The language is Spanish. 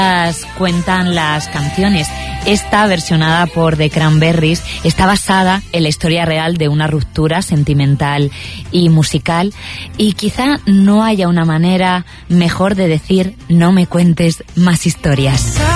cuentan las canciones. Esta, versionada por The Cranberries, está basada en la historia real de una ruptura sentimental y musical, y quizá no haya una manera mejor de decir: no me cuentes más historias.